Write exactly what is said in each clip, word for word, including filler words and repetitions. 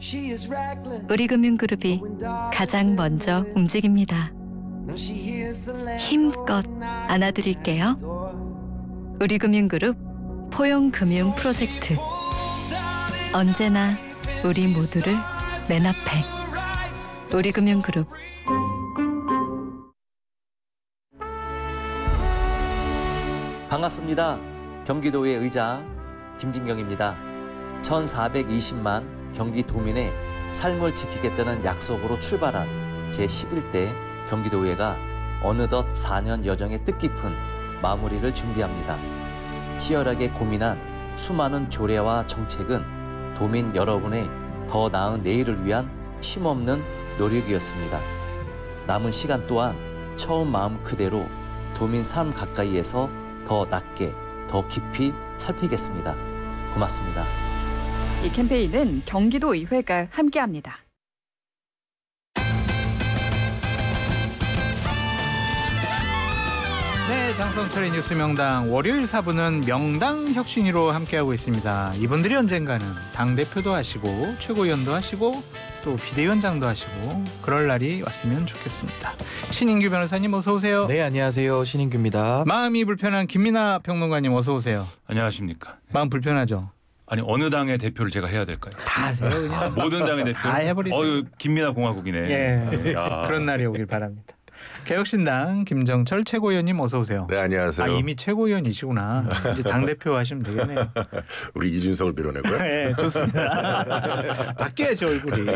우리금융그룹이 가장 먼저 움직입니다. 힘껏 안아드릴게요. 우리금융그룹 포용금융 프로젝트. 언제나 우리 모두를 맨 앞에. 우리금융그룹. 반갑습니다. 경기도의 의장 김진경입니다. 천사백이십만 경기도민의 삶을 지키겠다는 약속으로 출발한 제십일 대 경기도의회가 어느덧 사 년 여정의 뜻깊은 마무리를 준비합니다. 치열하게 고민한 수많은 조례와 정책은 도민 여러분의 더 나은 내일을 위한 쉼없는 노력이었습니다. 남은 시간 또한 처음 마음 그대로 도민 삶 가까이에서 더 낮게, 더 깊이 살피겠습니다. 고맙습니다. 이 캠페인은 경기도의회가 함께합니다. 네, 장성철의 뉴스 명당 월요일 사 부는 명당 혁신위로 함께하고 있습니다. 이분들이 언젠가는 당대표도 하시고 최고위원도 하시고 또 비대위원장도 하시고 그럴 날이 왔으면 좋겠습니다. 신인규 변호사님 어서 오세요. 네, 안녕하세요. 신인규입니다. 마음이 불편한 김민하 평론가님 어서 오세요. 안녕하십니까. 마음 불편하죠? 아니 어느 당의 대표를 제가 해야 될까요? 다 하세요 그냥. 모든 당의 대표. 다 해버리세요. 어유 김민하 공화국이네. 예, 야. 그런 날이 오길 바랍니다. 개혁신당 김정철 최고위원님 어서 오세요. 네, 안녕하세요. 아, 이미 최고위원이시구나. 이제 당대표 하시면 되겠네요. 우리 이준석을 밀어내고요. 네, 좋습니다. 바뀌어야죠 얼굴이.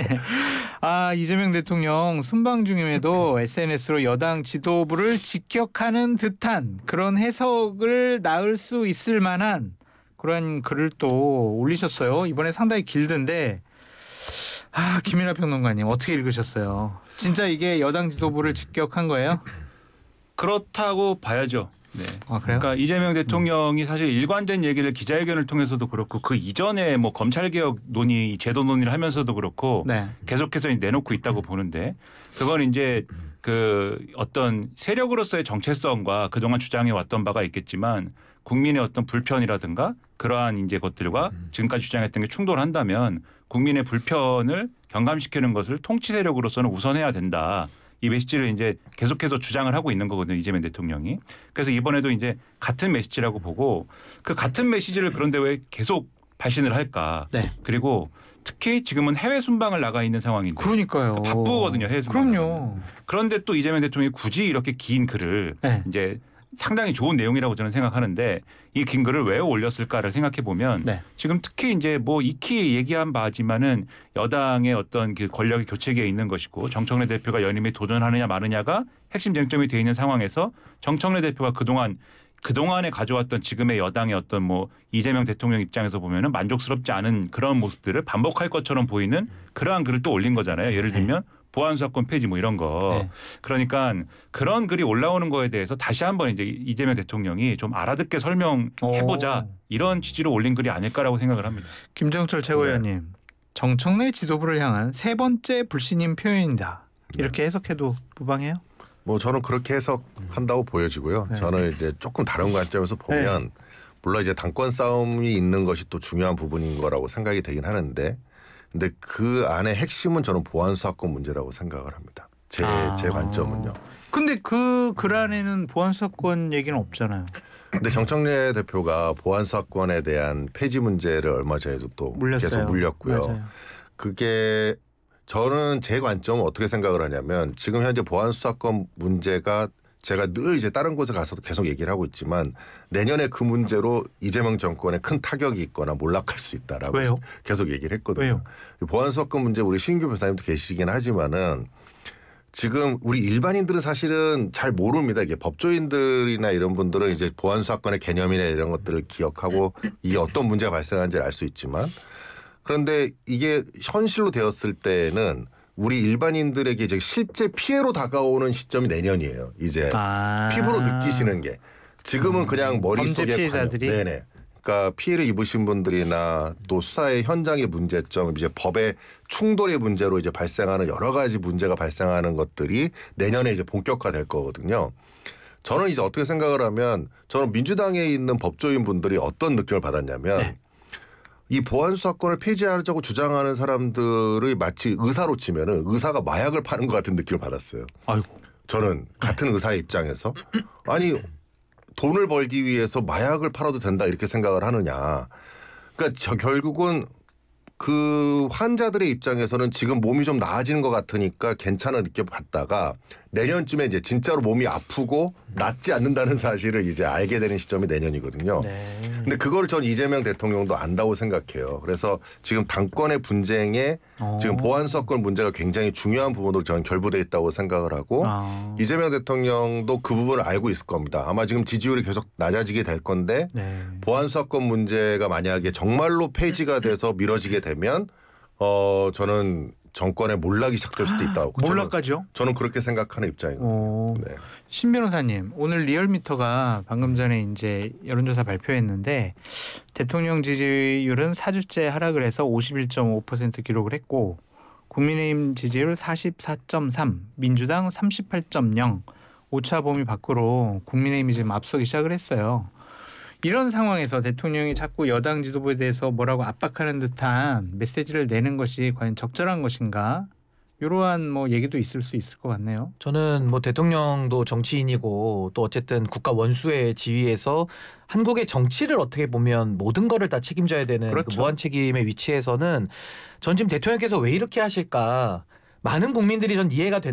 아, 이재명 대통령 순방 중임에도 에스엔에스로 여당 지도부를 직격하는 듯한 그런 해석을 낳을 수 있을 만한 그런 글을 또 올리셨어요. 이번에 상당히 길던데 아, 김민하 평론가님 어떻게 읽으셨어요? 진짜 이게 여당 지도부를 직격한 거예요? 그렇다고 봐야죠. 네. 아, 그래요? 그러니까 이재명 대통령이 사실 일관된 얘기를 기자회견을 통해서도 그렇고 그 이전에 뭐 검찰개혁 논의, 제도 논의를 하면서도 그렇고 네. 계속해서 내놓고 있다고 보는데 그건 이제 그 어떤 세력으로서의 정체성과 그동안 주장해 왔던 바가 있겠지만 국민의 어떤 불편이라든가 그러한 이제 것들과 지금까지 주장했던 게 충돌한다면 국민의 불편을 경감시키는 것을 통치 세력으로서는 우선해야 된다. 이 메시지를 이제 계속해서 주장을 하고 있는 거거든요. 이재명 대통령이. 그래서 이번에도 이제 같은 메시지라고 보고 그 같은 메시지를 그런데 왜 계속 발신을 할까. 네. 그리고 특히 지금은 해외 순방을 나가 있는 상황인데. 그러니까요. 바쁘거든요. 해외 순방. 그럼요. 그런데 또 이재명 대통령이 굳이 이렇게 긴 글을 네. 이제 상당히 좋은 내용이라고 저는 생각하는데 이 긴 글을 왜 올렸을까를 생각해 보면 네. 지금 특히 이제 뭐 익히 얘기한 바지만은 여당의 어떤 그 권력의 교체기에 있는 것이고 정청래 대표가 연임에 도전하느냐 마느냐가 핵심 쟁점이 돼 있는 상황에서 정청래 대표가 그동안 그동안에 가져왔던 지금의 여당의 어떤 뭐 이재명 대통령 입장에서 보면은 만족스럽지 않은 그런 모습들을 반복할 것처럼 보이는 그러한 글을 또 올린 거잖아요. 예를 들면 보안수사권 폐지 뭐 이런 거. 네. 그러니까 그런 글이 올라오는 거에 대해서 다시 한번 이제 이재명 대통령이 좀 알아듣게 설명해보자 오. 이런 취지로 올린 글이 아닐까라고 생각을 합니다. 김정철 최고위원님. 네. 정청래 지도부를 향한 세 번째 불신임 표현이다. 이렇게 해석해도 무방해요? 뭐 저는 그렇게 해석한다고 보여지고요. 네. 저는 이제 조금 다른 관점에서 보면 네. 물론 이제 당권 싸움이 있는 것이 또 중요한 부분인 거라고 생각이 되긴 하는데 근데 그 안에 핵심은 저는 보안수사권 문제라고 생각을 합니다. 제, 아. 제 관점은요. 근데 그 글 안에는 보안수사권 얘기는 없잖아요. 근데 정청래 대표가 보안수사권에 대한 폐지 문제를 얼마 전에도 또 물렸어요. 계속 물렸고요. 맞아요. 그게 저는 제 관점은 어떻게 생각을 하냐면 지금 현재 보안수사권 문제가 제가 늘 이제 다른 곳에 가서도 계속 얘기를 하고 있지만 내년에 그 문제로 이재명 정권에 큰 타격이 있거나 몰락할 수 있다라고 왜요? 계속 얘기를 했거든요. 왜요? 보안수사권 문제 우리 신규 변호사님도 계시긴 하지만은 지금 우리 일반인들은 사실은 잘 모릅니다. 이게 법조인들이나 이런 분들은 이제 보안수사권의 개념이나 이런 것들을 기억하고 이게 어떤 문제가 발생하는지를 알 수 있지만 그런데 이게 현실로 되었을 때는 우리 일반인들에게 이제 실제 피해로 다가오는 시점이 내년이에요. 이제 아. 피부로 느끼시는 게 지금은 그냥 머릿속에 범죄 피해자들이? 관여- 네네. 그러니까 피해를 입으신 분들이나 또 수사의 현장의 문제점, 이제 법의 충돌의 문제로 이제 발생하는 여러 가지 문제가 발생하는 것들이 내년에 이제 본격화될 거거든요. 저는 이제 어떻게 생각을 하면 저는 민주당에 있는 법조인 분들이 어떤 느낌을 받았냐면 네. 이 보안수사권을 폐지하자고 주장하는 사람들의 마치 의사로 치면은 의사가 마약을 파는 것 같은 느낌을 받았어요. 아이고. 저는 같은 의사의 입장에서 아니 돈을 벌기 위해서 마약을 팔아도 된다 이렇게 생각을 하느냐. 그러니까 저 결국은 그 환자들의 입장에서는 지금 몸이 좀 나아지는 것 같으니까 괜찮아 이렇게 봤다가 내년쯤에 이제 진짜로 몸이 아프고 낫지 않는다는 사실을 이제 알게 되는 시점이 내년이거든요. 네. 근데 그걸 전 이재명 대통령도 안다고 생각해요. 그래서 지금 당권의 분쟁에 어. 지금 보안수사권 문제가 굉장히 중요한 부분으로 저는 결부돼 있다고 생각을 하고 아. 이재명 대통령도 그 부분을 알고 있을 겁니다. 아마 지금 지지율이 계속 낮아지게 될 건데 네. 보안수사권 문제가 만약에 정말로 폐지가 돼서 미뤄지게 되면 어 저는 정권의 몰락이 시작될 수도 있다고. 몰락까지요? 저는, 저는 그렇게 생각하는 입장이거든요. 오. 네. 신 변호사님, 오늘 리얼미터가 방금 전에 이제 여론조사 발표했는데 대통령 지지율은 사 주째 하락을 해서 오십일 점 오 퍼센트 기록을 했고 국민의힘 지지율 사십사 점 삼, 민주당 삼십팔 점 영, 오차 범위 밖으로 국민의힘이 지금 앞서기 시작을 했어요. 이런 상황에서 대통령이 자꾸 여당 지도부에 대해서 뭐라고 압박하는 듯한 메시지를 내는 것이 과연 적절한 것인가? 이러한 뭐 얘기도 있을 수 있을 것 같네요. 저는 뭐 대통령도 정치인이고 또 어쨌든 국가 원수의 지위에서 한국의 정치를 어떻게 보면 모든 거를 다 책임져야 되는 그렇죠. 그 무한 책임의 위치에서는 전 지금 대통령께서 왜 이렇게 하실까 많은 국민들이 전 이해가 되는